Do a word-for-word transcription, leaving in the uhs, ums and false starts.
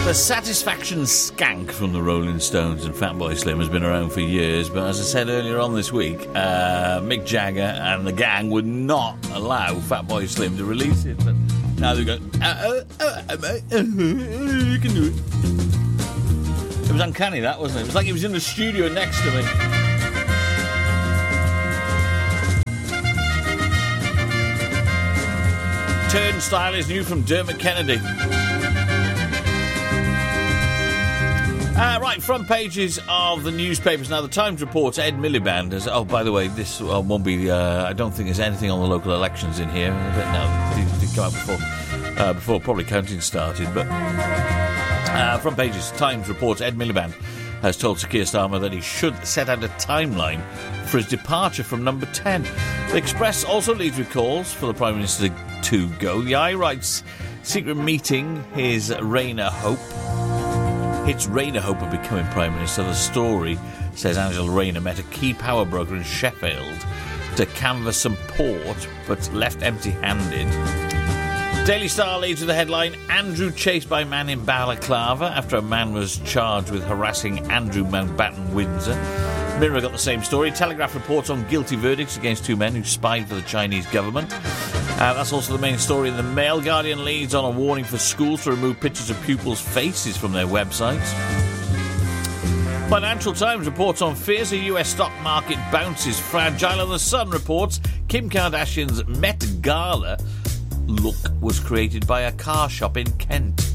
The Satisfaction skank from the Rolling Stones and Fatboy Slim has been around for years, but as I said earlier on this week, uh, Mick Jagger and the gang would not allow Fatboy Slim to release it. But now they're going, uh, uh, uh, uh, uh, uh, you can do it. It was uncanny, that, wasn't it? It was like he was in the studio next to me. Turnstile is new from Dermot Kennedy. Uh, right, front pages of the newspapers. Now, the Times reports Ed Miliband has... Oh, by the way, this uh, won't be... Uh, I don't think there's anything on the local elections in here. But no, it did come out before, uh, before probably counting started. But uh, front pages, Times reports Ed Miliband has told Sir Keir Starmer that he should set out a timeline for his departure from number ten. The Express also leads with calls for the Prime Minister to go. The Eye writes, secret meeting, his reign of hope. Hits Rayner hope of becoming Prime Minister. The story says Angela Rayner met a key power broker in Sheffield to canvass some port, but left empty-handed. Daily Star leads with the headline, Andrew chased by man in Balaclava after a man was charged with harassing Andrew Mountbatten Windsor. Mirror got the same story. Telegraph reports on guilty verdicts against two men who spied for the Chinese government. Uh, that's also the main story in the Mail. Guardian leads on a warning for schools to remove pictures of pupils' faces from their websites. Financial Times reports on fears a U S stock market bounces fragile, and the Sun reports Kim Kardashian's Met Gala look was created by a car shop in Kent.